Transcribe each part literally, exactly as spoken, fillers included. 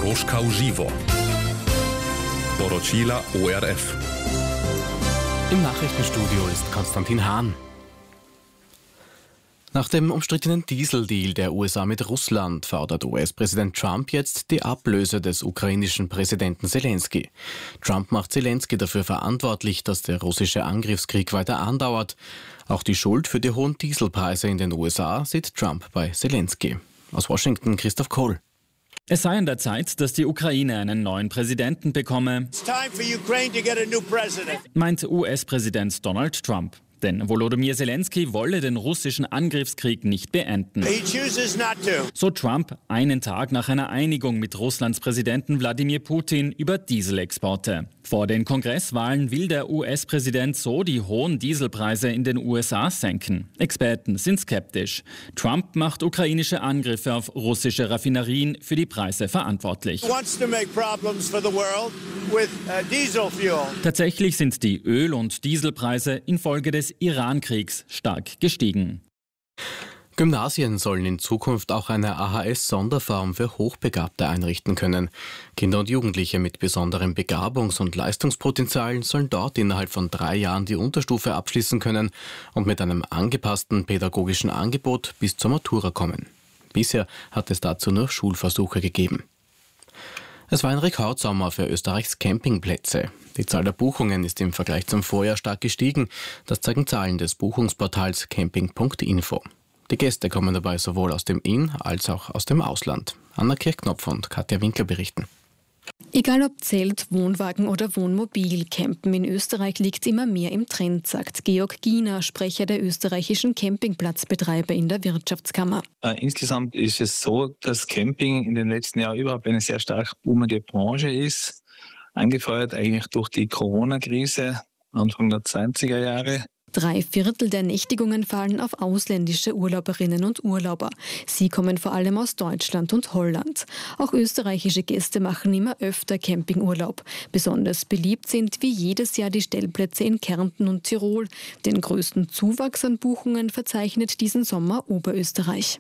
Koroška v živo. Poročila O R F. Im Nachrichtenstudio ist Konstantin Hahn. Nach dem umstrittenen Dieseldeal der U S A mit Russland fordert U S-Präsident Trump jetzt die Ablöse des ukrainischen Präsidenten Selenskyj. Trump macht Selenskyj dafür verantwortlich, dass der russische Angriffskrieg weiter andauert. Auch die Schuld für die hohen Dieselpreise in den U S A sieht Trump bei Selenskyj. Aus Washington Christoph Kohl. Es sei an der Zeit, dass die Ukraine einen neuen Präsidenten bekomme, meint U S-Präsident Donald Trump. Denn Volodymyr Selenskyj wolle den russischen Angriffskrieg nicht beenden. So Trump einen Tag nach einer Einigung mit Russlands Präsidenten Wladimir Putin über Dieselexporte. Vor den Kongresswahlen will der U S-Präsident so die hohen Dieselpreise in den U S A senken. Experten sind skeptisch. Trump macht ukrainische Angriffe auf russische Raffinerien für die Preise verantwortlich. Tatsächlich sind die Öl- und Dieselpreise infolge des Iran-Kriegs stark gestiegen. Gymnasien sollen in Zukunft auch eine A H S-Sonderform für Hochbegabte einrichten können. Kinder und Jugendliche mit besonderem Begabungs- und Leistungspotenzial sollen dort innerhalb von drei Jahren die Unterstufe abschließen können und mit einem angepassten pädagogischen Angebot bis zur Matura kommen. Bisher hat es dazu nur Schulversuche gegeben. Es war ein Rekordsommer für Österreichs Campingplätze. Die Zahl der Buchungen ist im Vergleich zum Vorjahr stark gestiegen. Das zeigen Zahlen des Buchungsportals camping punkt info. Die Gäste kommen dabei sowohl aus dem In- als auch aus dem Ausland. Anna Kirchknopf und Katja Winkler berichten. Egal ob Zelt, Wohnwagen oder Wohnmobil, Campen in Österreich liegt immer mehr im Trend, sagt Georg Giener, Sprecher der österreichischen Campingplatzbetreiber in der Wirtschaftskammer. Äh, insgesamt ist es so, dass Camping in den letzten Jahren überhaupt eine sehr stark boomende Branche ist, angefeuert eigentlich durch die Corona-Krise Anfang der zwanziger Jahre. Drei Viertel der Nächtigungen fallen auf ausländische Urlauberinnen und Urlauber. Sie kommen vor allem aus Deutschland und Holland. Auch österreichische Gäste machen immer öfter Campingurlaub. Besonders beliebt sind wie jedes Jahr die Stellplätze in Kärnten und Tirol. Den größten Zuwachs an Buchungen verzeichnet diesen Sommer Oberösterreich.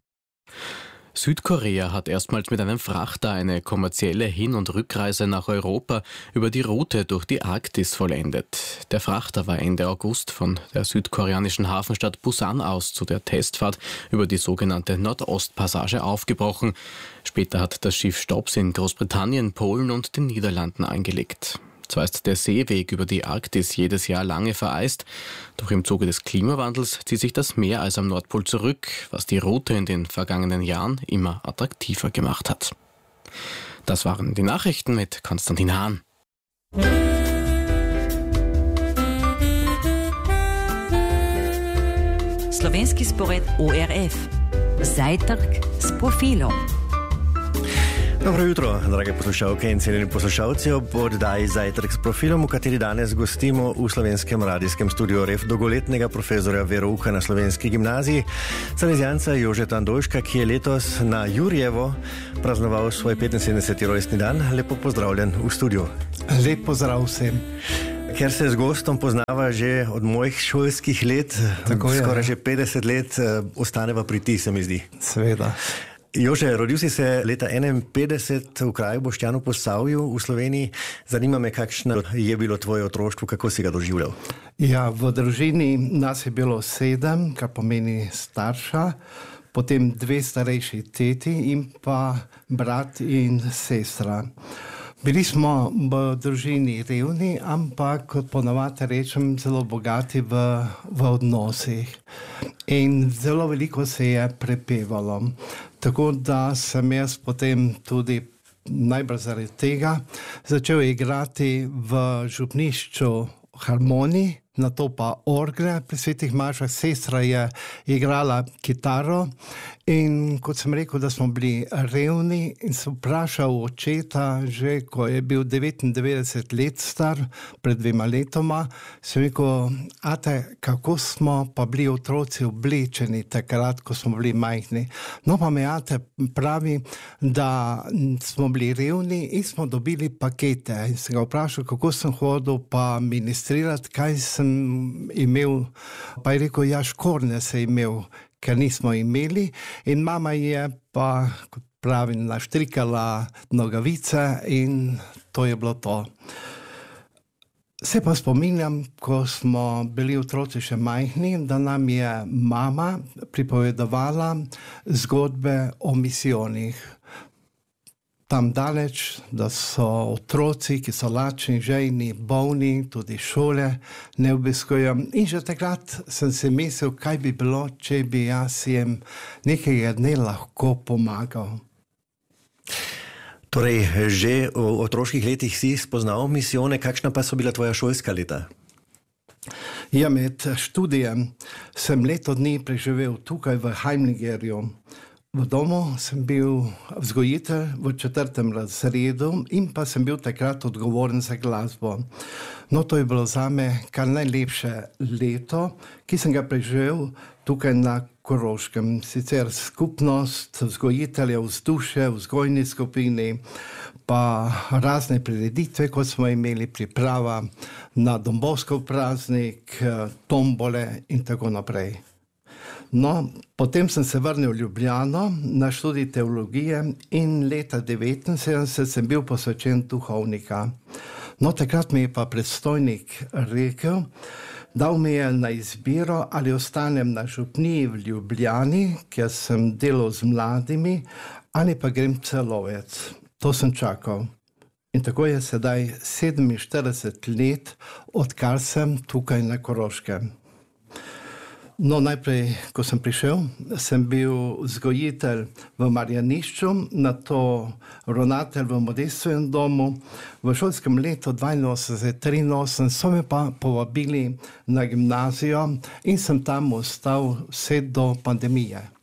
Südkorea hat erstmals mit einem Frachter eine kommerzielle Hin- und Rückreise nach Europa über die Route durch die Arktis vollendet. Der Frachter war Ende August von der südkoreanischen Hafenstadt Busan aus zu der Testfahrt über die sogenannte Nordostpassage aufgebrochen. Später hat das Schiff Stopps in Großbritannien, Polen und den Niederlanden eingelegt. Zwar ist der Seeweg über die Arktis jedes Jahr lange vereist, doch im Zuge des Klimawandels zieht sich das Meer als am Nordpol zurück, was die Route in den vergangenen Jahren immer attraktiver gemacht hat. Das waren die Nachrichten mit Konstantin Hahn. Slovenski spored O R F. Zajtrk s profilom. Dobro jutro, drage poslušalke in cenjeni poslušalci, ob oddaji Zajtrk s profilom, v kateri danes gostimo v slovenskem radijskem studiu O R F dolgoletnega profesorja verouka na slovenski gimnaziji, Salezijanca Jožeta Andoljška, ki je letos na Jurjevo praznoval svoj petinsedemdeseti rojstni dan. Lepo pozdravljen v studiu. Lep pozdrav vsem. Ker se z gostom poznava že od mojih šolskih let, skoraj že petdeset let, ostaneva pri ti, se mi zdi. Seveda. Jože, rodil si se leta enainpetdeset v kraju Bošćan v Posavju v Sloveniji. Zanima me, kakšno je bilo tvoje otroštvo, kako si ga doživljal? Ja, v družini nas je bilo sedem, kar pomeni starša, potem dve starejši teti in pa brat in sestra. Bili smo v družini revni, ampak kot ponavadi rečem, zelo bogati v, v odnosih. In zelo veliko se je prepevalo. Tako da sem jaz potem tudi najbolj zaradi tega začel igrati v župnišču harmonij, nato pa orgle pri Svetih mašah. Sestra je igrala kitaro in kot sem rekel, da smo bili revni, in sem vprašal očeta, že ko je bil devetindevetdeset let star, pred dvema letoma, sem rekel, ate, kako smo pa bili otroci oblečeni takrat, ko smo bili majhni. No pa me ate pravi, da smo bili revni in smo dobili pakete. In sem ga vprašal, kako sem hodil pa ministrirati, kaj sem imel, pa je rekel, ja, škorne se imel, ker nismo imeli. In mama je pa, kot pravim, naštrikala nogavice in to je bilo to. Se pa spominjam, ko smo bili otroci še majhni, da nam je mama pripovedovala zgodbe o misijonih. Tam daleč, da so otroci, ki so lačni, žejni, bolni, tudi šole ne obiskujejo. In že takrat sem si mislil, kaj bi bilo, če bi jaz jim nekega dne lahko pomagal. Torej, že v otroških letih si spoznal misijone, kakšna pa so bila tvoja šolska leta? Ja, med študijem sem leto dni preživel tukaj v Heimligerju. V domu sem bil vzgojitelj v četrtem razredu in pa sem bil takrat odgovoren za glasbo. No, to je bilo zame kar najlepše leto, ki sem ga preživel tukaj na Koroškem. Sicer skupnost vzgojiteljev, vzdušje, vzgojni skupini, pa razne prireditve, kot smo imeli priprava na Dombovskov praznik, tombole in tako naprej. No, potem sem se vrnil v Ljubljano na študij teologije in leta devetinsedemdeset sem bil posvečen duhovnika. No, takrat mi je pa predstojnik rekel, dal mi je na izbiro, ali ostanem na župniji v Ljubljani, kjer sem delal z mladimi, ali pa grem Celovec. To sem čakal. In tako je sedaj sedeminštirideset let, odkar sem tukaj na Koroškem. No, najprej, ko sem prišel, sem bil vzgojitelj v Marjanišču, nato ravnatelj v Modestovem domu. V šolskem letu dvainosemdeset triinosemdeset so me pa povabili na gimnazijo in sem tam ostal vse do pandemije.